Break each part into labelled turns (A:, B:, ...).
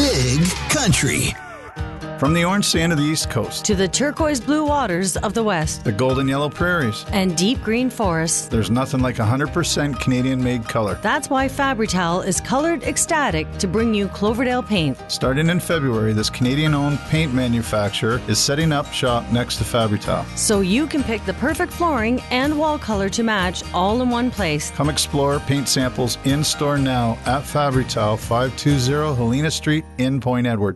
A: Big Country.
B: From the orange sand of the East Coast
C: to the turquoise blue waters of the West,
B: the golden yellow prairies,
C: and deep green forests,
B: there's nothing like 100% Canadian-made color.
C: That's why Fabri-Tal is colored ecstatic to bring you Cloverdale paint.
B: Starting in February, this Canadian-owned paint manufacturer is setting up shop next to Fabri-Tal.
C: So you can pick the perfect flooring and wall color to match all in one place.
B: Come explore paint samples in-store now at Fabri-Tal, 520 Helena Street in Point Edward.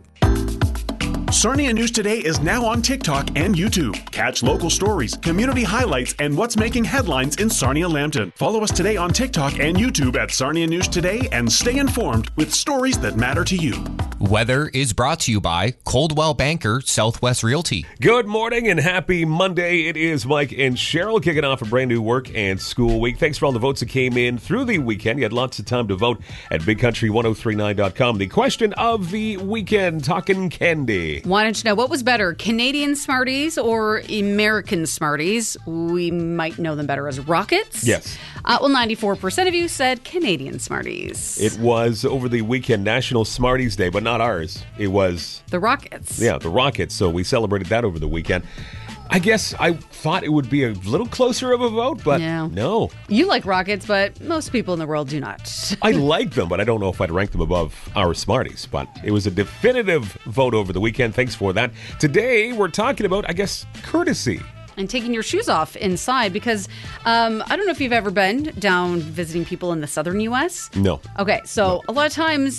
D: Sarnia News Today is now on TikTok and YouTube. Catch local stories, community highlights, and what's making headlines in Sarnia-Lambton. Follow us today on TikTok and YouTube at Sarnia News Today and stay informed with stories that matter to you.
E: Weather is brought to you by Coldwell Banker Southwest Realty.
F: Good morning and happy Monday. It is Mike and Cheryl kicking off a brand new work and school week. Thanks for all the votes that came in through the weekend. You had lots of time to vote at BigCountry1039.com. The question of the weekend, talking candy.
G: Wanted to know what was better, Canadian Smarties or American Smarties? We might know them better as Rockets.
F: Yes.
G: Well, 94% of you said Canadian Smarties.
F: It was over the weekend National Smarties Day, but not ours. It was
G: the Rockets.
F: Yeah, the Rockets. So we celebrated that over the weekend. I guess I thought it would be a little closer of a vote, but no.
G: You like Rockets, but most people in the world do not.
F: I like them, but I don't know if I'd rank them above our Smarties. But it was a definitive vote over the weekend. Thanks for that. Today, we're talking about, I guess, courtesy.
G: And taking your shoes off inside because I don't know if you've ever been down visiting people in the southern U.S.
F: No.
G: Okay, so a lot of times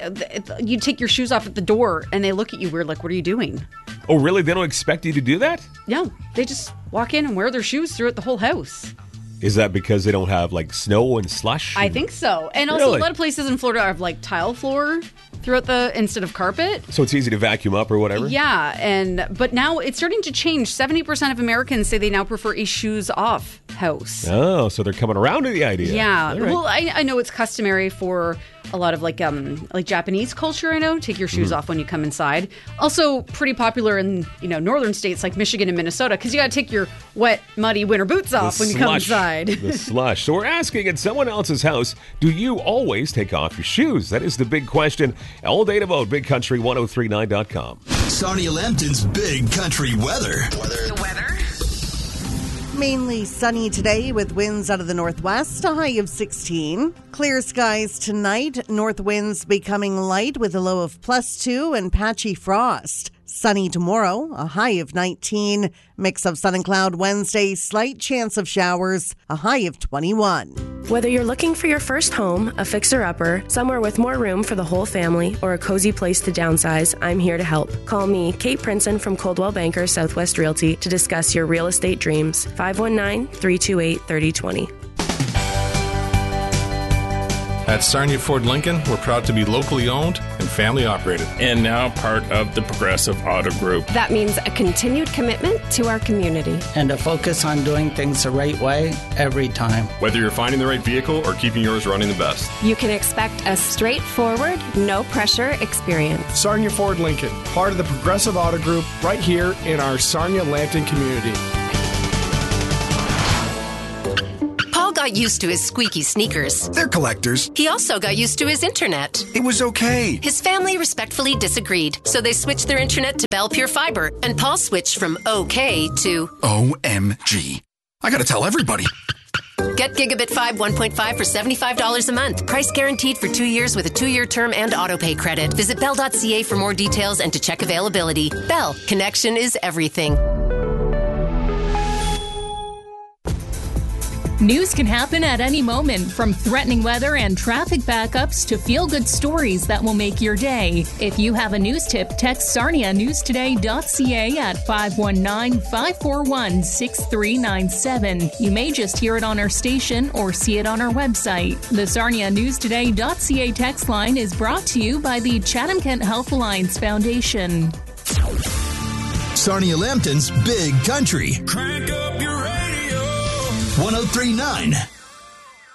G: you take your shoes off at the door and they look at you weird like, what are you doing?
F: Oh, really? They don't expect you to do that?
G: Yeah, they just walk in and wear their shoes throughout the whole house.
F: Is that because they don't have, like, snow and slush?
G: I think so. And also, a lot of places in Florida have, like, tile floor throughout instead of carpet.
F: So it's easy to vacuum up or whatever?
G: Yeah, but now it's starting to change. 70% of Americans say they now prefer a shoes-off house.
F: Oh, so they're coming around to the idea.
G: Yeah.
F: Right.
G: Well, I know it's customary for a lot of like Japanese culture, I know. Take your shoes off when you come inside. Also pretty popular in, northern states like Michigan and Minnesota because you got to take your wet, muddy winter boots off when you come inside.
F: The slush. So we're asking at someone else's house, do you always take off your shoes? That is the big question. All day to vote, BigCountry1039.com.
A: Sarnia-Lambton's Big Country weather.
H: The weather?
I: Mainly sunny today with winds out of the northwest, a high of 16. Clear skies tonight, north winds becoming light with a low of +2 and patchy frost. Sunny tomorrow, a high of 19. Mix of sun and cloud Wednesday, slight chance of showers, a high of 21.
J: Whether you're looking for your first home, a fixer-upper, somewhere with more room for the whole family, or a cozy place to downsize, I'm here to help. Call me, Kate Princeton from Coldwell Banker Southwest Realty to discuss your real estate dreams. 519-328-3020.
K: At Sarnia Ford Lincoln, we're proud to be locally owned and family operated.
L: And now part of the Progressive Auto Group.
M: That means a continued commitment to our community.
N: And a focus on doing things the right way every time.
O: Whether you're finding the right vehicle or keeping yours running the best.
M: You can expect a straightforward, no-pressure experience.
P: Sarnia Ford Lincoln, part of the Progressive Auto Group right here in our Sarnia-Lambton community.
Q: Got used to his squeaky sneakers.
R: They're collectors.
Q: He also got used to his internet.
R: It was okay.
Q: His family respectfully disagreed, so they switched their internet to Bell Pure Fiber, and Paul switched from okay to
R: OMG. I gotta tell everybody.
Q: Get Gigabit 5 1.5 for $75 a month. Price guaranteed for 2 years with a 2-year term and autopay credit. Visit Bell.ca for more details and to check availability. Bell, connection is everything.
S: News can happen at any moment, from threatening weather and traffic backups to feel-good stories that will make your day. If you have a news tip, text sarnianewstoday.ca at 519-541-6397. You may just hear it on our station or see it on our website. The sarnianewstoday.ca text line is brought to you by the Chatham-Kent Health Alliance Foundation.
A: Sarnia-Lambton's Big Country.
T: Crank up your radio.
A: 1039